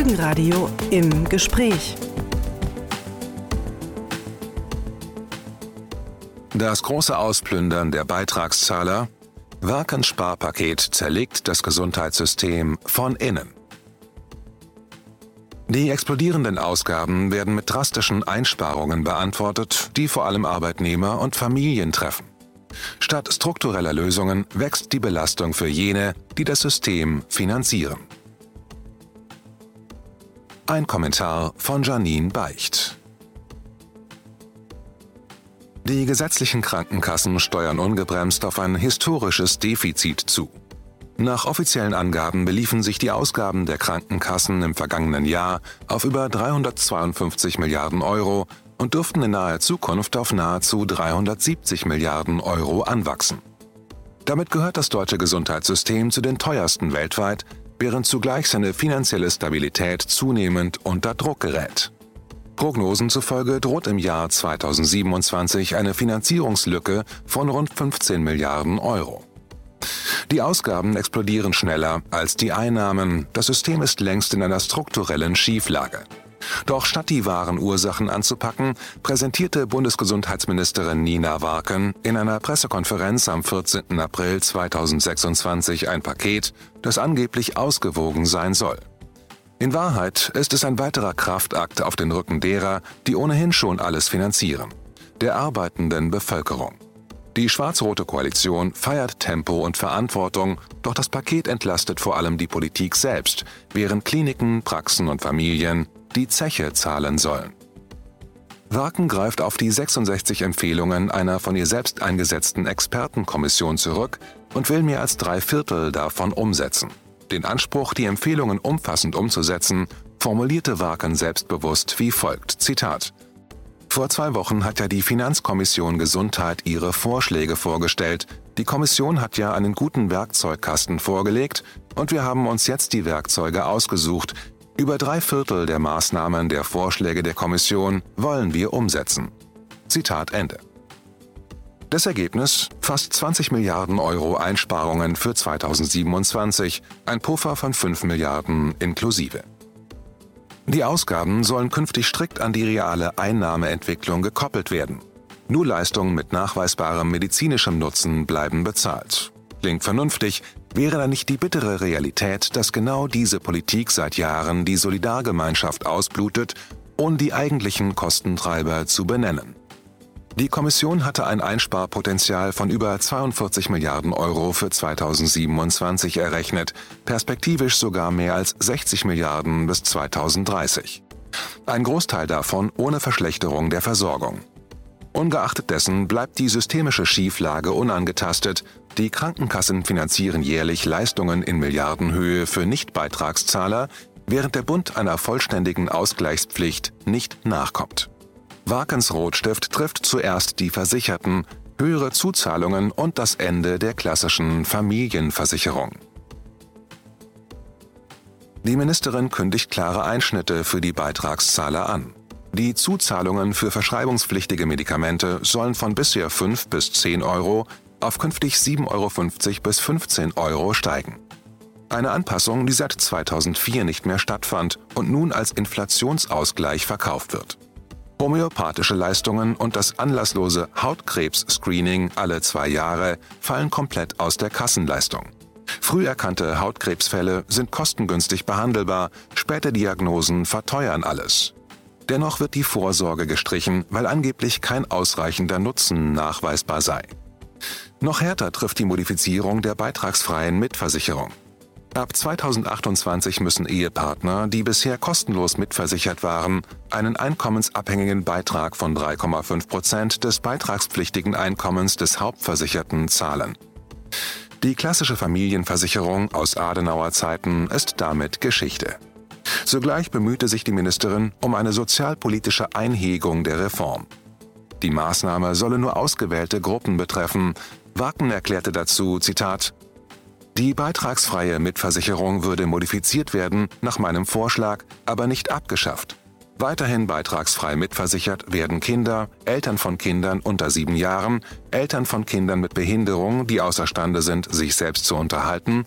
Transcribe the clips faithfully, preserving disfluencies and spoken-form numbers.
Morgenradio im Gespräch. Das große Ausplündern der Beitragszahler. Warkens Sparpaket zerlegt das Gesundheitssystem von innen. Die explodierenden Ausgaben werden mit drastischen Einsparungen beantwortet, die vor allem Arbeitnehmer und Familien treffen. Statt struktureller Lösungen wächst die Belastung für jene, die das System finanzieren. Ein Kommentar von Janine Beicht. Die gesetzlichen Krankenkassen steuern ungebremst auf ein historisches Defizit zu. Nach offiziellen Angaben beliefen sich die Ausgaben der Krankenkassen im vergangenen Jahr auf über dreihundertzweiundfünfzig Milliarden Euro und dürften in naher Zukunft auf nahezu dreihundertsiebzig Milliarden Euro anwachsen. Damit gehört das deutsche Gesundheitssystem zu den teuersten weltweit, während zugleich seine finanzielle Stabilität zunehmend unter Druck gerät. Prognosen zufolge droht im Jahr zweitausendsiebenundzwanzig eine Finanzierungslücke von rund fünfzehn Milliarden Euro. Die Ausgaben explodieren schneller als die Einnahmen. Das System ist längst in einer strukturellen Schieflage. Doch statt die wahren Ursachen anzupacken, präsentierte Bundesgesundheitsministerin Nina Warken in einer Pressekonferenz am vierzehnten April zweitausendsechsundzwanzig ein Paket, das angeblich ausgewogen sein soll. In Wahrheit ist es ein weiterer Kraftakt auf den Rücken derer, die ohnehin schon alles finanzieren: der arbeitenden Bevölkerung. Die schwarz-rote Koalition feiert Tempo und Verantwortung, doch das Paket entlastet vor allem die Politik selbst, während Kliniken, Praxen und Familien die Zeche zahlen sollen. Warken greift auf die sechsundsechzig Empfehlungen einer von ihr selbst eingesetzten Expertenkommission zurück und will mehr als drei Viertel davon umsetzen. Den Anspruch, die Empfehlungen umfassend umzusetzen, formulierte Warken selbstbewusst wie folgt, Zitat: Vor zwei Wochen hat ja die Finanzkommission Gesundheit ihre Vorschläge vorgestellt. Die Kommission hat ja einen guten Werkzeugkasten vorgelegt und wir haben uns jetzt die Werkzeuge ausgesucht. Über drei Viertel der Maßnahmen der Vorschläge der Kommission wollen wir umsetzen. Zitat Ende. Das Ergebnis: fast zwanzig Milliarden Euro Einsparungen für zweitausendsiebenundzwanzig, ein Puffer von fünf Milliarden inklusive. Die Ausgaben sollen künftig strikt an die reale Einnahmeentwicklung gekoppelt werden. Nur Leistungen mit nachweisbarem medizinischem Nutzen bleiben bezahlt. Klingt vernünftig, wäre da nicht die bittere Realität, dass genau diese Politik seit Jahren die Solidargemeinschaft ausblutet, ohne die eigentlichen Kostentreiber zu benennen. Die Kommission hatte ein Einsparpotenzial von über zweiundvierzig Milliarden Euro für zweitausendsiebenundzwanzig errechnet, perspektivisch sogar mehr als sechzig Milliarden bis zweitausenddreißig. Ein Großteil davon ohne Verschlechterung der Versorgung. Ungeachtet dessen bleibt die systemische Schieflage unangetastet. Die Krankenkassen finanzieren jährlich Leistungen in Milliardenhöhe für Nichtbeitragszahler, während der Bund einer vollständigen Ausgleichspflicht nicht nachkommt. Warkens Rotstift trifft zuerst die Versicherten, höhere Zuzahlungen und das Ende der klassischen Familienversicherung. Die Ministerin kündigt klare Einschnitte für die Beitragszahler an. Die Zuzahlungen für verschreibungspflichtige Medikamente sollen von bisher fünf bis zehn Euro auf künftig sieben Euro fünfzig bis fünfzehn Euro steigen. Eine Anpassung, die seit zweitausendvier nicht mehr stattfand und nun als Inflationsausgleich verkauft wird. Homöopathische Leistungen und das anlasslose Hautkrebs-Screening alle zwei Jahre fallen komplett aus der Kassenleistung. Früh erkannte Hautkrebsfälle sind kostengünstig behandelbar, späte Diagnosen verteuern alles. Dennoch wird die Vorsorge gestrichen, weil angeblich kein ausreichender Nutzen nachweisbar sei. Noch härter trifft die Modifizierung der beitragsfreien Mitversicherung. Ab zweitausendachtundzwanzig müssen Ehepartner, die bisher kostenlos mitversichert waren, einen einkommensabhängigen Beitrag von drei Komma fünf Prozent des beitragspflichtigen Einkommens des Hauptversicherten zahlen. Die klassische Familienversicherung aus Adenauer Zeiten ist damit Geschichte. Zugleich bemühte sich die Ministerin um eine sozialpolitische Einhegung der Reform. Die Maßnahme solle nur ausgewählte Gruppen betreffen. Warken erklärte dazu, Zitat: Die beitragsfreie Mitversicherung würde modifiziert werden, nach meinem Vorschlag, aber nicht abgeschafft. Weiterhin beitragsfrei mitversichert werden Kinder, Eltern von Kindern unter sieben Jahren, Eltern von Kindern mit Behinderung, die außerstande sind, sich selbst zu unterhalten,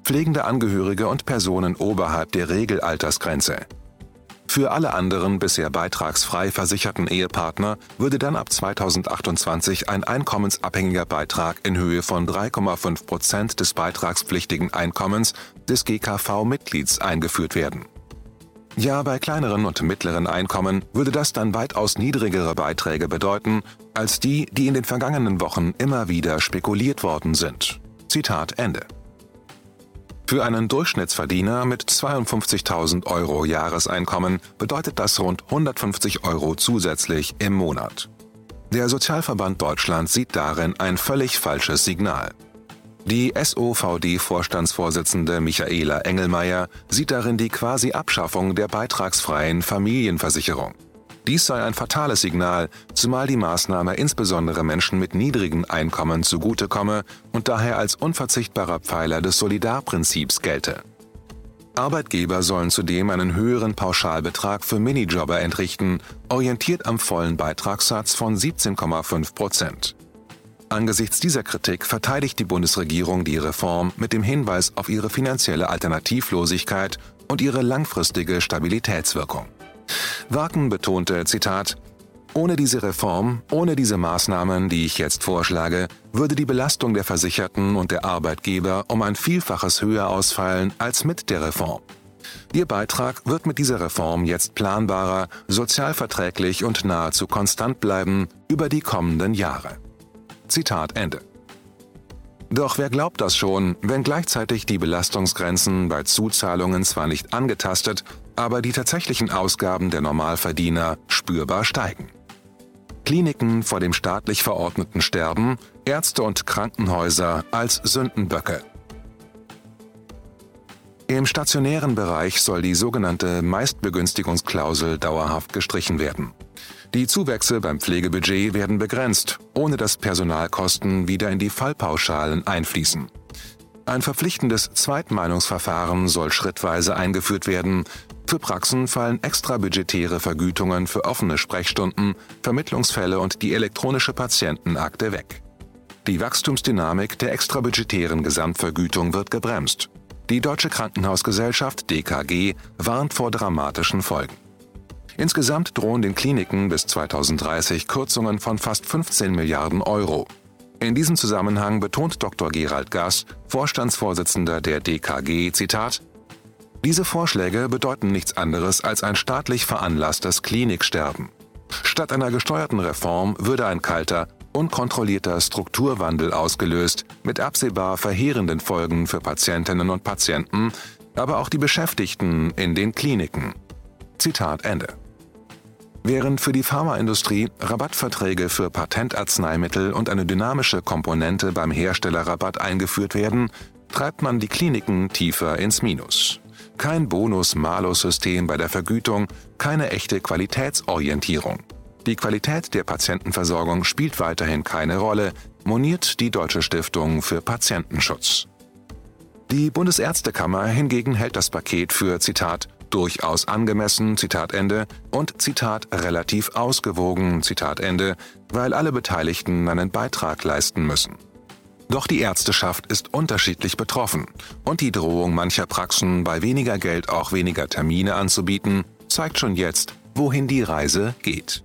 pflegende Angehörige und Personen oberhalb der Regelaltersgrenze. Für alle anderen bisher beitragsfrei versicherten Ehepartner würde dann ab zweitausendachtundzwanzig ein einkommensabhängiger Beitrag in Höhe von drei Komma fünf Prozent des beitragspflichtigen Einkommens des G K V-Mitglieds eingeführt werden. Ja, bei kleineren und mittleren Einkommen würde das dann weitaus niedrigere Beiträge bedeuten, als die, die in den vergangenen Wochen immer wieder spekuliert worden sind. Zitat Ende. Für einen Durchschnittsverdiener mit zweiundfünfzigtausend Euro Jahreseinkommen bedeutet das rund hundertfünfzig Euro zusätzlich im Monat. Der Sozialverband Deutschland sieht darin ein völlig falsches Signal. Die S O V D-Vorstandsvorsitzende Michaela Engelmeier sieht darin die Quasi-Abschaffung der beitragsfreien Familienversicherung. Dies sei ein fatales Signal, zumal die Maßnahme insbesondere Menschen mit niedrigen Einkommen zugutekomme und daher als unverzichtbarer Pfeiler des Solidarprinzips gelte. Arbeitgeber sollen zudem einen höheren Pauschalbetrag für Minijobber entrichten, orientiert am vollen Beitragssatz von siebzehn Komma fünf Prozent. Angesichts dieser Kritik verteidigt die Bundesregierung die Reform mit dem Hinweis auf ihre finanzielle Alternativlosigkeit und ihre langfristige Stabilitätswirkung. Waken betonte, Zitat, ohne diese Reform, ohne diese Maßnahmen, die ich jetzt vorschlage, würde die Belastung der Versicherten und der Arbeitgeber um ein Vielfaches höher ausfallen als mit der Reform. Ihr Beitrag wird mit dieser Reform jetzt planbarer, sozialverträglich und nahezu konstant bleiben über die kommenden Jahre. Zitat Ende. Doch wer glaubt das schon, wenn gleichzeitig die Belastungsgrenzen bei Zuzahlungen zwar nicht angetastet, aber die tatsächlichen Ausgaben der Normalverdiener spürbar steigen. Kliniken vor dem staatlich verordneten Sterben, Ärzte und Krankenhäuser als Sündenböcke. Im stationären Bereich soll die sogenannte Meistbegünstigungsklausel dauerhaft gestrichen werden. Die Zuwächse beim Pflegebudget werden begrenzt, ohne dass Personalkosten wieder in die Fallpauschalen einfließen. Ein verpflichtendes Zweitmeinungsverfahren soll schrittweise eingeführt werden. Für Praxen fallen extrabudgetäre Vergütungen für offene Sprechstunden, Vermittlungsfälle und die elektronische Patientenakte weg. Die Wachstumsdynamik der extrabudgetären Gesamtvergütung wird gebremst. Die Deutsche Krankenhausgesellschaft D K G warnt vor dramatischen Folgen. Insgesamt drohen den Kliniken bis zweitausenddreißig Kürzungen von fast fünfzehn Milliarden Euro. In diesem Zusammenhang betont Doktor Gerald Gass, Vorstandsvorsitzender der D K G, Zitat, diese Vorschläge bedeuten nichts anderes als ein staatlich veranlasstes Kliniksterben. Statt einer gesteuerten Reform würde ein kalter, unkontrollierter Strukturwandel ausgelöst, mit absehbar verheerenden Folgen für Patientinnen und Patienten, aber auch die Beschäftigten in den Kliniken. Zitat Ende. Während für die Pharmaindustrie Rabattverträge für Patentarzneimittel und eine dynamische Komponente beim Herstellerrabatt eingeführt werden, treibt man die Kliniken tiefer ins Minus. Kein Bonus-Malus-System bei der Vergütung, keine echte Qualitätsorientierung. Die Qualität der Patientenversorgung spielt weiterhin keine Rolle, moniert die Deutsche Stiftung für Patientenschutz. Die Bundesärztekammer hingegen hält das Paket für, Zitat, durchaus angemessen, Zitat Ende, und Zitat relativ ausgewogen, Zitat Ende, weil alle Beteiligten einen Beitrag leisten müssen. Doch die Ärzteschaft ist unterschiedlich betroffen und die Drohung mancher Praxen, bei weniger Geld auch weniger Termine anzubieten, zeigt schon jetzt, wohin die Reise geht.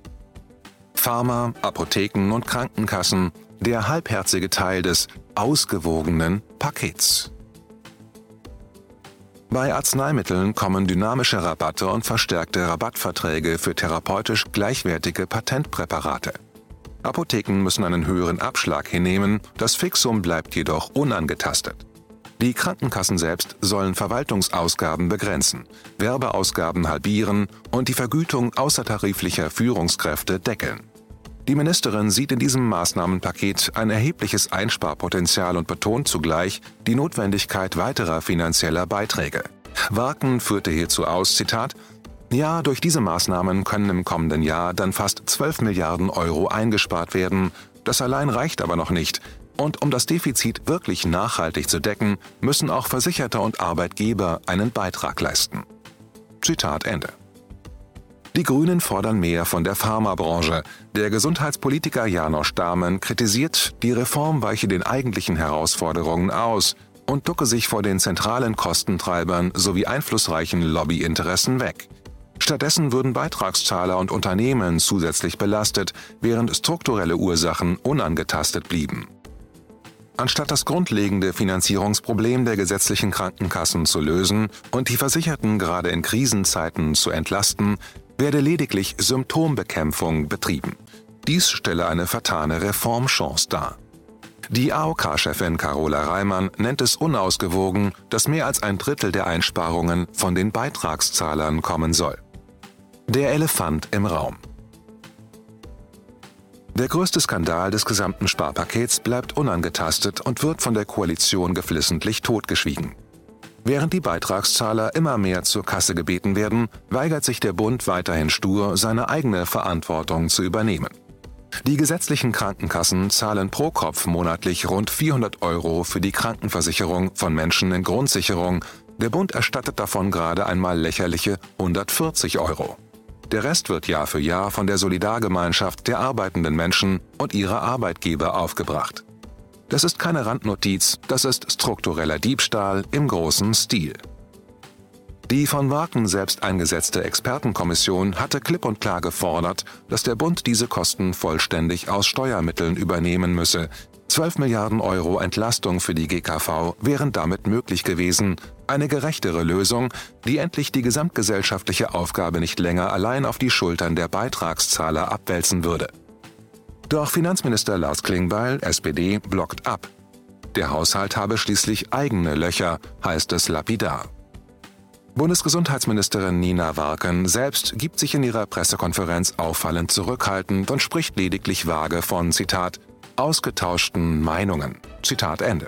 Pharma, Apotheken und Krankenkassen, der halbherzige Teil des ausgewogenen Pakets. Bei Arzneimitteln kommen dynamische Rabatte und verstärkte Rabattverträge für therapeutisch gleichwertige Patentpräparate. Apotheken müssen einen höheren Abschlag hinnehmen, das Fixum bleibt jedoch unangetastet. Die Krankenkassen selbst sollen Verwaltungsausgaben begrenzen, Werbeausgaben halbieren und die Vergütung außertariflicher Führungskräfte deckeln. Die Ministerin sieht in diesem Maßnahmenpaket ein erhebliches Einsparpotenzial und betont zugleich die Notwendigkeit weiterer finanzieller Beiträge. Waken führte hierzu aus, Zitat, ja, durch diese Maßnahmen können im kommenden Jahr dann fast zwölf Milliarden Euro eingespart werden. Das allein reicht aber noch nicht. Und um das Defizit wirklich nachhaltig zu decken, müssen auch Versicherter und Arbeitgeber einen Beitrag leisten. Zitat Ende. Die Grünen fordern mehr von der Pharmabranche. Der Gesundheitspolitiker Janosch Dahmen kritisiert, die Reform weiche den eigentlichen Herausforderungen aus. und ducke sich vor den zentralen Kostentreibern sowie einflussreichen Lobbyinteressen weg. Stattdessen würden Beitragszahler und Unternehmen zusätzlich belastet, während strukturelle Ursachen unangetastet blieben. Anstatt das grundlegende Finanzierungsproblem der gesetzlichen Krankenkassen zu lösen und die Versicherten gerade in Krisenzeiten zu entlasten, werde lediglich Symptombekämpfung betrieben. Dies stelle eine vertane Reformchance dar. Die A O K-Chefin Carola Reimann nennt es unausgewogen, dass mehr als ein Drittel der Einsparungen von den Beitragszahlern kommen soll. Der Elefant im Raum. Der größte Skandal des gesamten Sparpakets bleibt unangetastet und wird von der Koalition geflissentlich totgeschwiegen. Während die Beitragszahler immer mehr zur Kasse gebeten werden, weigert sich der Bund weiterhin stur, seine eigene Verantwortung zu übernehmen. Die gesetzlichen Krankenkassen zahlen pro Kopf monatlich rund vierhundert Euro für die Krankenversicherung von Menschen in Grundsicherung. Der Bund erstattet davon gerade einmal lächerliche hundertvierzig Euro. Der Rest wird Jahr für Jahr von der Solidargemeinschaft der arbeitenden Menschen und ihrer Arbeitgeber aufgebracht. Das ist keine Randnotiz, das ist struktureller Diebstahl im großen Stil. Die von Warken selbst eingesetzte Expertenkommission hatte klipp und klar gefordert, dass der Bund diese Kosten vollständig aus Steuermitteln übernehmen müsse. zwölf Milliarden Euro Entlastung für die G K V wären damit möglich gewesen, eine gerechtere Lösung, die endlich die gesamtgesellschaftliche Aufgabe nicht länger allein auf die Schultern der Beitragszahler abwälzen würde. Doch Finanzminister Lars Klingbeil, S P D, blockt ab. Der Haushalt habe schließlich eigene Löcher, heißt es lapidar. Bundesgesundheitsministerin Nina Warken selbst gibt sich in ihrer Pressekonferenz auffallend zurückhaltend und spricht lediglich vage von, Zitat, ausgetauschten Meinungen. Zitat Ende.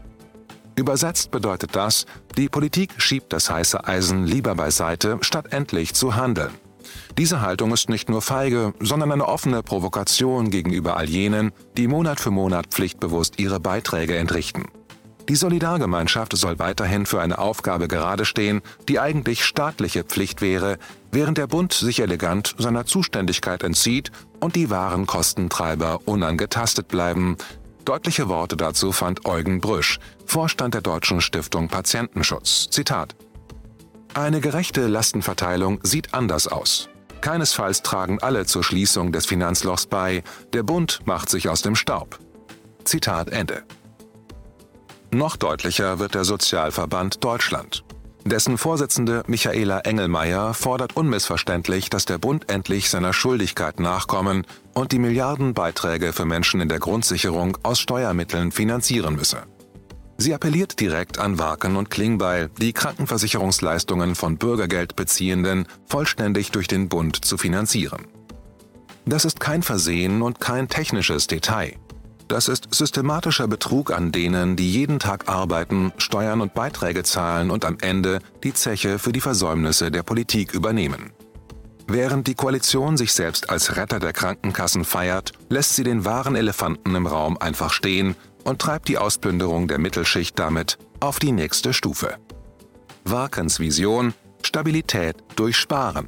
Übersetzt bedeutet das, die Politik schiebt das heiße Eisen lieber beiseite, statt endlich zu handeln. Diese Haltung ist nicht nur feige, sondern eine offene Provokation gegenüber all jenen, die Monat für Monat pflichtbewusst ihre Beiträge entrichten. Die Solidargemeinschaft soll weiterhin für eine Aufgabe gerade stehen, die eigentlich staatliche Pflicht wäre, während der Bund sich elegant seiner Zuständigkeit entzieht und die wahren Kostentreiber unangetastet bleiben. Deutliche Worte dazu fand Eugen Brüsch, Vorstand der Deutschen Stiftung Patientenschutz. Zitat: Eine gerechte Lastenverteilung sieht anders aus. Keinesfalls tragen alle zur Schließung des Finanzlochs bei. Der Bund macht sich aus dem Staub. Zitat Ende. Noch deutlicher wird der Sozialverband Deutschland. Dessen Vorsitzende Michaela Engelmeier fordert unmissverständlich, dass der Bund endlich seiner Schuldigkeit nachkommen und die Milliardenbeiträge für Menschen in der Grundsicherung aus Steuermitteln finanzieren müsse. Sie appelliert direkt an Warken und Klingbeil, die Krankenversicherungsleistungen von Bürgergeldbeziehenden vollständig durch den Bund zu finanzieren. Das ist kein Versehen und kein technisches Detail. Das ist systematischer Betrug an denen, die jeden Tag arbeiten, Steuern und Beiträge zahlen und am Ende die Zeche für die Versäumnisse der Politik übernehmen. Während die Koalition sich selbst als Retter der Krankenkassen feiert, lässt sie den wahren Elefanten im Raum einfach stehen und treibt die Ausplünderung der Mittelschicht damit auf die nächste Stufe. Warkens Vision: Stabilität durch Sparen.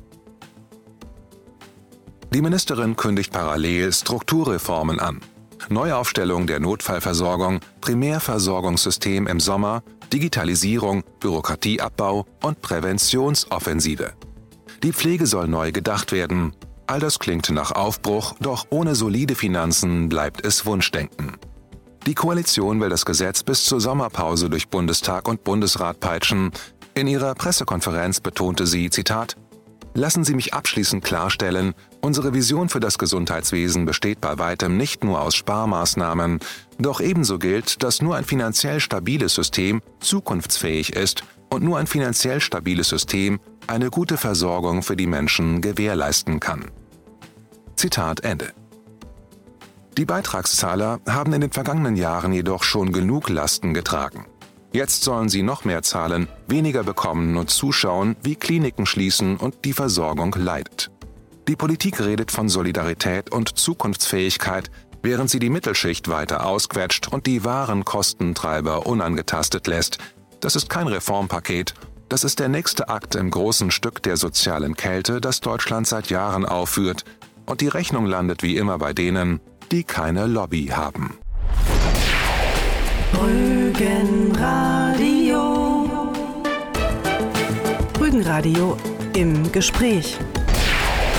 Die Ministerin kündigt parallel Strukturreformen an. Neuaufstellung der Notfallversorgung, Primärversorgungssystem im Sommer, Digitalisierung, Bürokratieabbau und Präventionsoffensive. Die Pflege soll neu gedacht werden. All das klingt nach Aufbruch, doch ohne solide Finanzen bleibt es Wunschdenken. Die Koalition will das Gesetz bis zur Sommerpause durch Bundestag und Bundesrat peitschen. In ihrer Pressekonferenz betonte sie, Zitat, Lassen Sie mich abschließend klarstellen, unsere Vision für das Gesundheitswesen besteht bei weitem nicht nur aus Sparmaßnahmen, doch ebenso gilt, dass nur ein finanziell stabiles System zukunftsfähig ist und nur ein finanziell stabiles System eine gute Versorgung für die Menschen gewährleisten kann. Zitat Ende. Die Beitragszahler haben in den vergangenen Jahren jedoch schon genug Lasten getragen. Jetzt sollen sie noch mehr zahlen, weniger bekommen und zuschauen, wie Kliniken schließen und die Versorgung leidet. Die Politik redet von Solidarität und Zukunftsfähigkeit, während sie die Mittelschicht weiter ausquetscht und die wahren Kostentreiber unangetastet lässt. Das ist kein Reformpaket, das ist der nächste Akt im großen Stück der sozialen Kälte, das Deutschland seit Jahren aufführt, und die Rechnung landet wie immer bei denen, die keine Lobby haben. Rügenradio. Rügenradio im Gespräch.